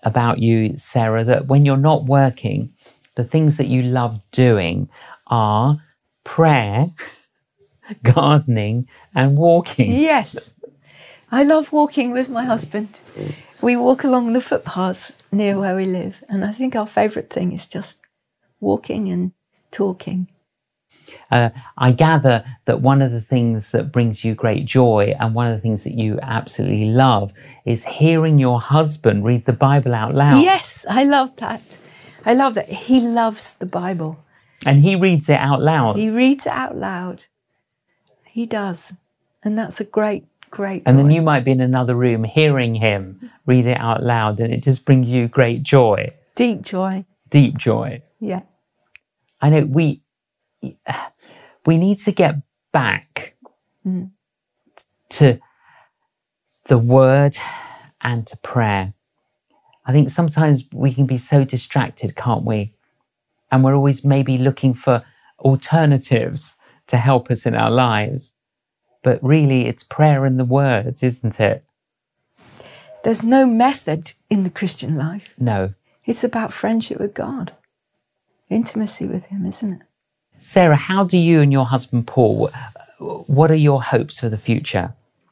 about you, Sarah, that when you're not working, the things that you love doing are prayer, gardening, and walking. Yes. I love walking with my husband. We walk along the footpaths near where we live, and I think our favourite thing is just walking and talking. I gather that one of the things that brings you great joy and one of the things that you absolutely love is hearing your husband read the Bible out loud. Yes, I love that. I love that. He loves the Bible. And he reads it out loud. He reads it out loud. He does. And that's a great joy. And then you might be in another room hearing him read it out loud, and it just brings you great joy. Deep joy. Deep joy. Yeah. I know we need to get back to the word and to prayer. I think sometimes we can be so distracted, can't we? And we're always maybe looking for alternatives to help us in our lives. But really, it's prayer and the words, isn't it? There's no method in the Christian life. No. It's about friendship with God. Intimacy with him, isn't it? Sarah, how do you and your husband Paul, what are your hopes for the future?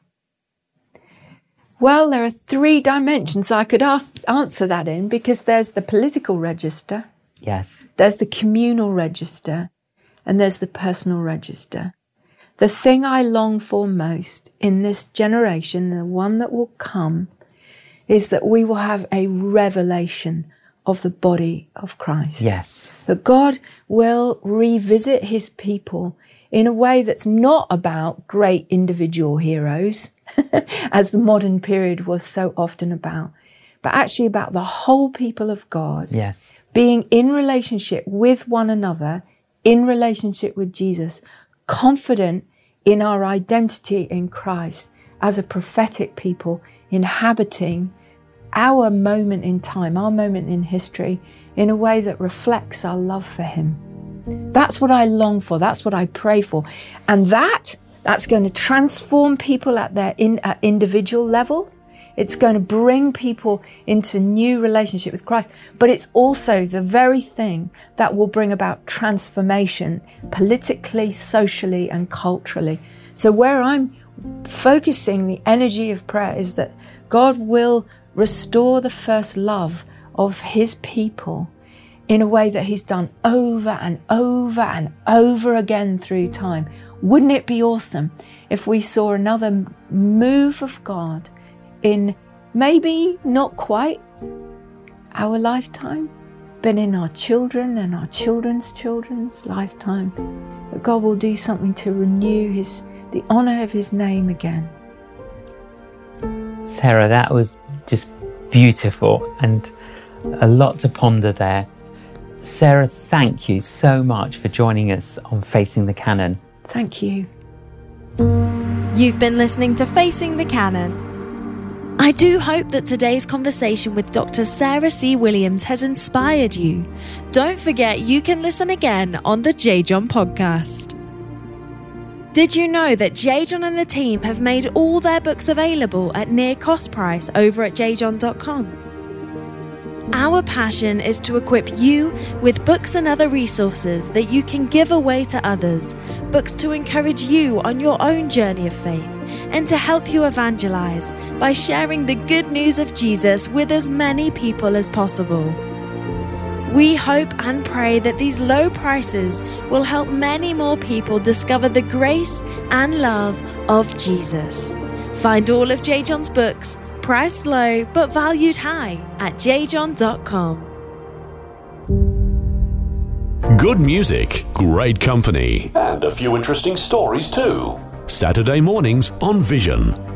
Well, there are 3 dimensions I could answer that in, because there's the political register, Yes. there's the communal register, and there's the personal register. The thing I long for most in this generation, the one that will come, is that we will have a revelation of the body of Christ. Yes. That God will revisit his people in a way that's not about great individual heroes, as the modern period was so often about, but actually about the whole people of God. Yes. Being in relationship with one another, in relationship with Jesus, confident in our identity in Christ as a prophetic people, inhabiting our moment in time, our moment in history, in a way that reflects our love for him. That's what I long for. That's what I pray for. And that's going to transform people at their individual level. It's going to bring people into new relationship with Christ. But it's also the very thing that will bring about transformation politically, socially, and culturally. So where I'm focusing the energy of prayer is that God will restore the first love of his people in a way that he's done over and over and over again through time. Wouldn't it be awesome if we saw another move of God in maybe not quite our lifetime, but in our children and our children's children's lifetime, that God will do something to renew the honour of his name again. Sarah, that was just beautiful and a lot to ponder there. Sarah, thank you so much for joining us on Facing the Canon. Thank you. You've been listening to Facing the Canon. I do hope that today's conversation with Dr. Sarah C. Williams has inspired you. Don't forget you can listen again on the J. John podcast. Did you know that J. John and the team have made all their books available at near cost price over at jjohn.com? Our passion is to equip you with books and other resources that you can give away to others, books to encourage you on your own journey of faith, and to help you evangelize by sharing the good news of Jesus with as many people as possible. We hope and pray that these low prices will help many more people discover the grace and love of Jesus. Find all of J. John's books, priced low but valued high, at jjohn.com. Good music, great company, and a few interesting stories too. Saturday mornings on Vision.